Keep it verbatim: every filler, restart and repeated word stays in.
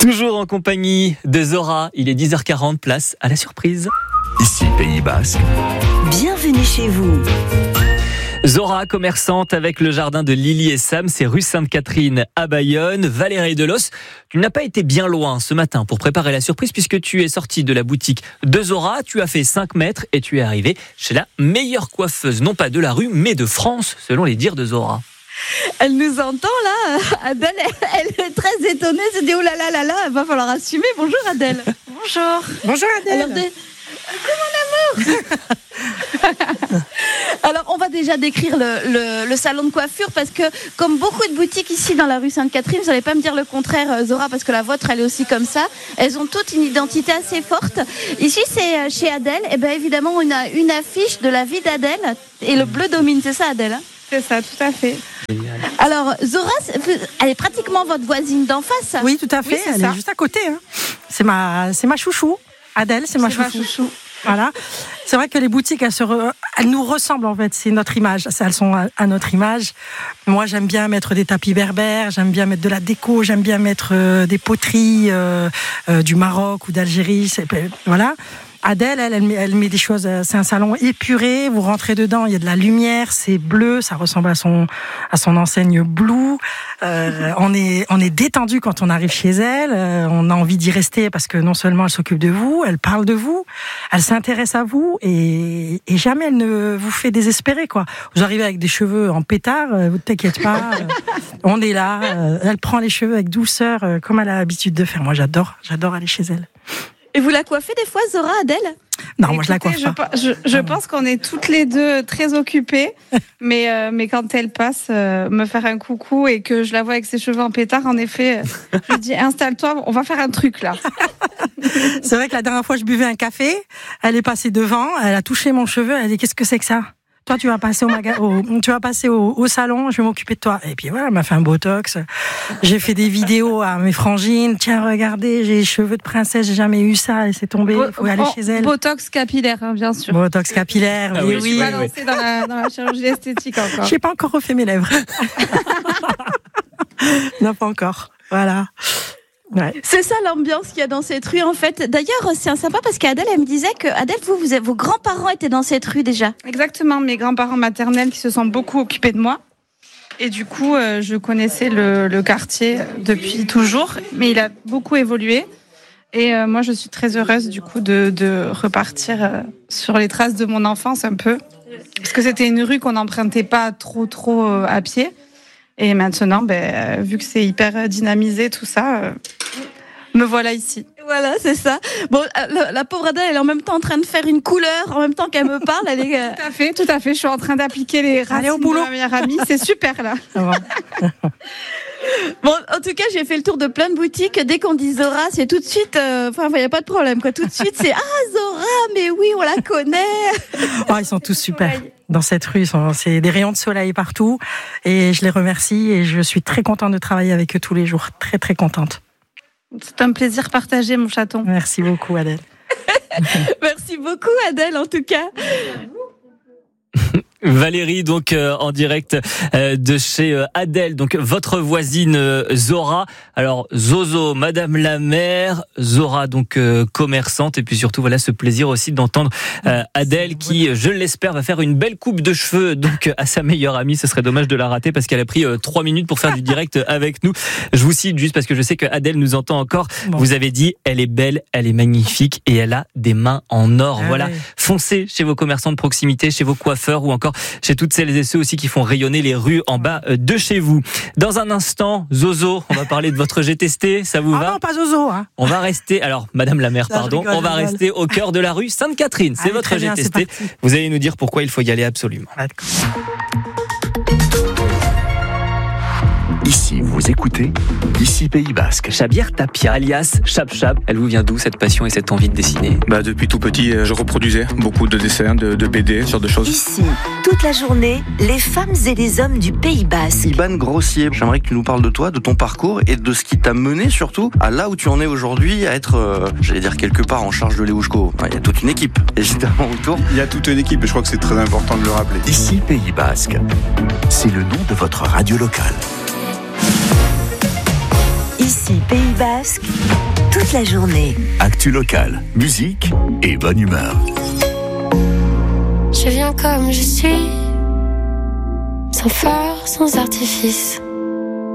Toujours en compagnie de Zora, il est dix heures quarante, place à la surprise. Ici Pays Basque. Bienvenue chez vous. Zora, commerçante avec le jardin de Lily et Sam, c'est rue Sainte-Catherine à Bayonne. Valérie Delos, tu n'as pas été bien loin ce matin pour préparer la surprise puisque tu es sortie de la boutique de Zora, tu as fait cinq mètres et tu es arrivée chez la meilleure coiffeuse, non pas de la rue mais de France, selon les dires de Zora. Elle nous entend là, Adèle, elle est très étonnée, elle se dit oh là là là là, il va falloir assumer. Bonjour Adèle. Bonjour. Bonjour Adèle. Alors, de... C'est mon amour. Alors on va déjà décrire le, le, le salon de coiffure parce que comme beaucoup de boutiques ici dans la rue Sainte-Catherine, vous n'allez pas me dire le contraire Zora parce que la vôtre elle est aussi comme ça, elles ont toutes une identité assez forte. Ici c'est chez Adèle, et bien évidemment on a une affiche de la vie d'Adèle et le bleu domine, c'est ça Adèle hein? C'est ça, tout à fait. Alors Zora, elle est pratiquement votre voisine d'en face. Oui, tout à fait, oui, elle ça. est juste à côté. Hein. C'est ma, c'est ma chouchou. Adèle, c'est, c'est ma chouchou. Ma chouchou. Voilà. C'est vrai que les boutiques, elles, se re... elles nous ressemblent en fait. C'est notre image. Elles sont à notre image. Moi, j'aime bien mettre des tapis berbères. J'aime bien mettre de la déco. J'aime bien mettre euh, des poteries euh, euh, du Maroc ou d'Algérie. C'est... Voilà. Adèle, elle, elle met, elle met des choses. C'est un salon épuré. Vous rentrez dedans, il y a de la lumière, c'est bleu, ça ressemble à son à son enseigne Blue. Euh, on est on est détendu quand on arrive chez elle. Euh, on a envie d'y rester parce que non seulement elle s'occupe de vous, elle parle de vous, elle s'intéresse à vous et, et jamais elle ne vous fait désespérer quoi. Vous arrivez avec des cheveux en pétard, euh, vous ne t'inquiète pas. Euh, on est là. Euh, elle prend les cheveux avec douceur, euh, comme elle a l'habitude de faire. Moi, j'adore, j'adore aller chez elle. Et vous la coiffez des fois, Zora, Adèle ? Non, Écoutez, moi je la coiffe pas. Je, je, je pense qu'on est toutes les deux très occupées, mais, euh, mais quand elle passe euh, me faire un coucou et que je la vois avec ses cheveux en pétard, en effet, je lui dis installe-toi, on va faire un truc là. C'est vrai que la dernière fois je buvais un café, elle est passée devant, elle a touché mon cheveu, elle a dit qu'est-ce que c'est que ça ? Toi, tu vas passer au, maga- au, tu vas passer au, au salon, je vais m'occuper de toi. Et puis voilà, elle m'a fait un botox. J'ai fait des vidéos à mes frangines. Tiens, regardez, j'ai les cheveux de princesse, j'ai jamais eu ça. Et c'est tombé, il faut aller chez elle. Botox capillaire, hein, bien sûr. Botox capillaire, ah oui, oui. oui. Je suis pas lancée dans la, dans la chirurgie esthétique encore. J'ai pas encore refait mes lèvres. Non, pas encore. Voilà. Ouais. C'est ça l'ambiance qu'il y a dans cette rue en fait. D'ailleurs, c'est sympa parce qu'Adèle, elle me disait que Adèle, vous, vous vos grands-parents étaient dans cette rue déjà. Exactement, mes grands-parents maternels qui se sont beaucoup occupés de moi. Et du coup, euh, je connaissais le, le quartier depuis toujours, mais il a beaucoup évolué. Et euh, moi, je suis très heureuse du coup de, de repartir euh, sur les traces de mon enfance un peu, parce que c'était une rue qu'on n'empruntait pas trop trop euh, à pied. Et maintenant, ben, euh, vu que c'est hyper dynamisé tout ça, euh, me voilà ici. Voilà, c'est ça. Bon, la, la pauvre Adèle, elle est en même temps en train de faire une couleur, en même temps qu'elle me parle. Elle est, euh... Tout à fait, tout à fait. Je suis en train d'appliquer les racines Allez, au boulot. de ma meilleure amie. C'est super là. Bon, en tout cas, j'ai fait le tour de plein de boutiques. Dès qu'on dit Zora, c'est tout de suite. Enfin, euh, il n'y a pas de problème, quoi. Tout de suite, c'est ah Zora, mais oui, on la connaît. Oh, ils sont tous super. Dans cette rue, c'est des rayons de soleil partout. Et je les remercie et je suis très contente de travailler avec eux tous les jours. Très, très contente. C'est un plaisir partagé, mon chaton. Merci beaucoup, Adèle. Merci beaucoup, Adèle, en tout cas. Valérie, donc euh, en direct euh, de chez euh, Adèle, donc votre voisine euh, Zora. Alors Zozo, Madame la maire, Zora donc euh, commerçante, et puis surtout voilà ce plaisir aussi d'entendre euh, Adèle qui, je l'espère, va faire une belle coupe de cheveux donc à sa meilleure amie. Ce serait dommage de la rater parce qu'elle a pris euh, trois minutes pour faire du direct avec nous. Je vous cite juste parce que je sais que Adèle nous entend encore. Bon. Vous avez dit, elle est belle, elle est magnifique et elle a des mains en or. Ah voilà, ouais. Foncez chez vos commerçants de proximité, chez vos coiffeurs ou encore chez toutes celles et ceux aussi qui font rayonner les rues en bas de chez vous. Dans un instant, Zozo, on va parler de votre G T S T, ça vous ah va ? Non, pas Zozo. Hein. On va rester, alors Madame la maire, pardon, rigole, on va rester au cœur de la rue Sainte-Catherine. C'est allez, votre G T S T. Bien, vous allez nous dire pourquoi il faut y aller absolument. D'accord. Ici, vous écoutez Ici Pays Basque. Chabière Tapia, alias Chap Chap, elle vous vient d'où cette passion et cette envie de dessiner ? Bah depuis tout petit, je reproduisais beaucoup de dessins, de, de B D, ce genre de choses. Ici, toute la journée, les femmes et les hommes du Pays Basque. Iban Grossier, j'aimerais que tu nous parles de toi, de ton parcours et de ce qui t'a mené surtout à là où tu en es aujourd'hui, à être, euh, j'allais dire quelque part en charge de Léouchko. Il y a toute une équipe, évidemment, autour. Il y a toute une équipe et je crois que c'est très important de le rappeler. Ici Pays Basque, c'est le nom de votre radio locale. Ici, Pays Basque, toute la journée. Actu locale, musique et bonne humeur. Je viens comme je suis, sans phare, sans artifice.